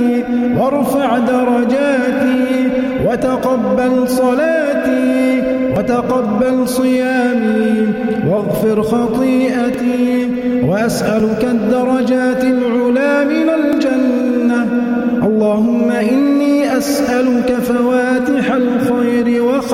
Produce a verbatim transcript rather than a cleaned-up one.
وارفع درجاتي وتقبل صلاتي وتقبل صيامي واغفر خطيئتي، وأسألك الدرجات العلى من الجنة. اللهم إني أسألك فواتح الخير